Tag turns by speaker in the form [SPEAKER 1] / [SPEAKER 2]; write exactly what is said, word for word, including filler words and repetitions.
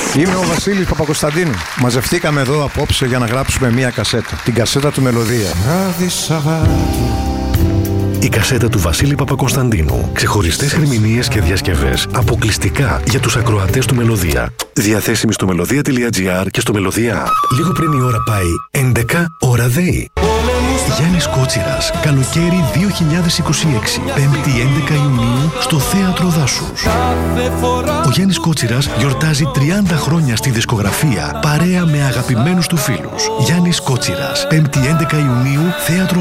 [SPEAKER 1] Είμαι ο Βασίλης Παπακοσταντίνου. Μαζευτήκαμε εδώ απόψε για να γράψουμε μία κασέτα. Την κασέτα του Μελωδία.
[SPEAKER 2] Η κασέτα του Βασίλη Παπακοσταντίνου. Ξεχωριστές ερμηνείες και διασκευές αποκλειστικά για τους ακροατές του Μελωδία. Διαθέσιμη στο μελωδία τελεία τζι άρ και στο Μελωδία App. Λίγο πριν η ώρα πάει έντεκα, ώρα ΔΕΗ. Γιάννης Κότσιρας, καλοκαίρι δύο χιλιάδες είκοσι έξι, πέμπτη έντεκα Ιουνίου, στο Θέατρο Δάσους. Ο Γιάννης Κότσιρας γιορτάζει τριάντα χρόνια στη δισκογραφία, παρέα με αγαπημένους του φίλους. Γιάννης Κότσιρας, πέμπτη έντεκα Ιουνίου, Θέατρο